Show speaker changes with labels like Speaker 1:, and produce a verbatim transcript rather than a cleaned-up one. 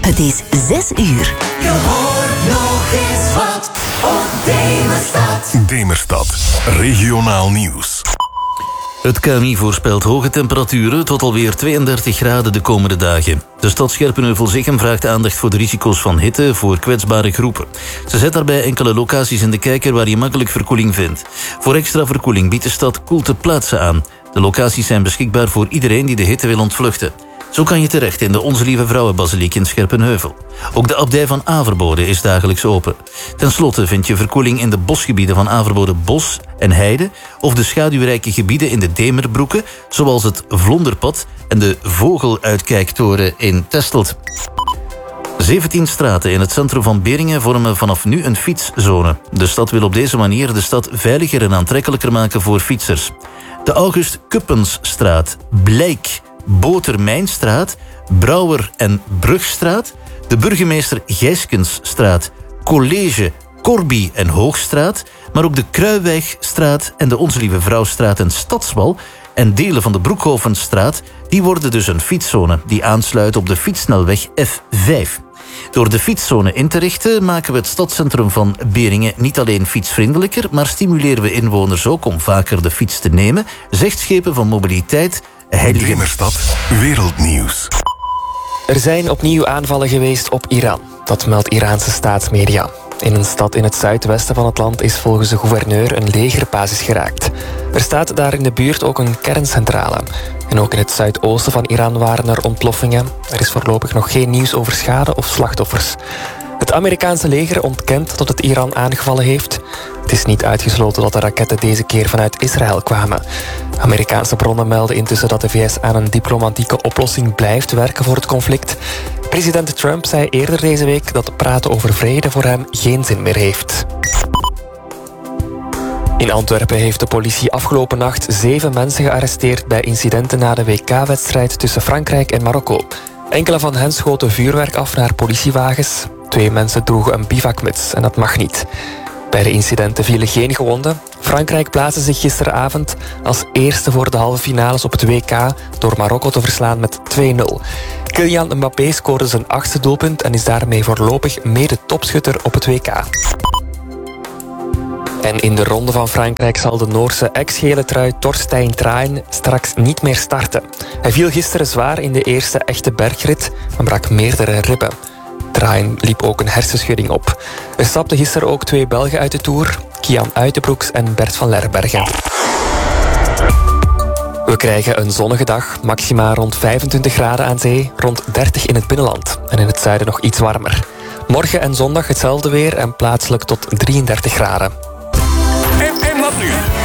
Speaker 1: Het is zes uur.
Speaker 2: Je hoort nog eens wat op Demerstad.
Speaker 3: Demerstad, regionaal nieuws.
Speaker 4: Het K M I voorspelt hoge temperaturen tot alweer tweeëndertig graden de komende dagen. De stad Scherpenheuvel-Zichem vraagt aandacht voor de risico's van hitte voor kwetsbare groepen. Ze zet daarbij enkele locaties in de kijker waar je makkelijk verkoeling vindt. Voor extra verkoeling biedt de stad koelte plaatsen aan. De locaties zijn beschikbaar voor iedereen die de hitte wil ontvluchten. Zo kan je terecht in de Onze Lieve Vrouwenbasiliek in Scherpenheuvel. Ook de abdij van Averbode is dagelijks open. Ten slotte vind je verkoeling in de bosgebieden van Averbode Bos en Heide of de schaduwrijke gebieden in de Demerbroeken, zoals het Vlonderpad en de Vogeluitkijktoren in Testelt. zeventien straten in het centrum van Beringen vormen vanaf nu een fietszone. De stad wil op deze manier de stad veiliger en aantrekkelijker maken voor fietsers. De August Kuppensstraat, Blijk, Botermijnstraat, Brouwer en Brugstraat, de Burgemeester Gijskensstraat, College, Corby en Hoogstraat, maar ook de Kruiwegstraat en de Onze Lieve Vrouwstraat en Stadswal en delen van de Broekhovenstraat, die worden dus een fietszone die aansluit op de fietssnelweg F vijf. Door de fietszone in te richten maken we het stadscentrum van Beringen niet alleen fietsvriendelijker, maar stimuleren we inwoners ook om vaker de fiets te nemen, zegt Schepen van Mobiliteit Heilige.
Speaker 3: Demerstad, wereldnieuws.
Speaker 5: Er zijn opnieuw aanvallen geweest op Iran. Dat meldt Iraanse staatsmedia. In een stad in het zuidwesten van het land is volgens de gouverneur een legerbasis geraakt. Er staat daar in de buurt ook een kerncentrale. En ook in het zuidoosten van Iran waren er ontploffingen. Er is voorlopig nog geen nieuws over schade of slachtoffers. Het Amerikaanse leger ontkent dat het Iran aangevallen heeft. Het is niet uitgesloten dat de raketten deze keer vanuit Israël kwamen. Amerikaanse bronnen melden intussen dat de V S aan een diplomatieke oplossing blijft werken voor het conflict. President Trump zei eerder deze week dat praten over vrede voor hem geen zin meer heeft. In Antwerpen heeft de politie afgelopen nacht zeven mensen gearresteerd bij incidenten na de W K-wedstrijd tussen Frankrijk en Marokko. Enkele van hen schoten vuurwerk af naar politiewagens. Twee mensen droegen een bivakmuts en dat mag niet. Bij de incidenten vielen geen gewonden. Frankrijk plaatste zich gisteravond als eerste voor de halve finales op het W K door Marokko te verslaan met twee nul. Kylian Mbappé scoorde zijn achtste doelpunt en is daarmee voorlopig mede topschutter op het W K. En in de ronde van Frankrijk zal de Noorse ex-gele trui Torstein Traen straks niet meer starten. Hij viel gisteren zwaar in de eerste echte bergrit en brak meerdere ribben. Traen liep ook een hersenschudding op. Er stapten gisteren ook twee Belgen uit de Tour, Kian Uitenbroeks en Bert van Lerbergen. We krijgen een zonnige dag, maxima rond vijfentwintig graden aan zee, rond dertig in het binnenland en in het zuiden nog iets warmer. Morgen en zondag hetzelfde weer en plaatselijk tot drieëndertig graden.
Speaker 3: En, en wat nu?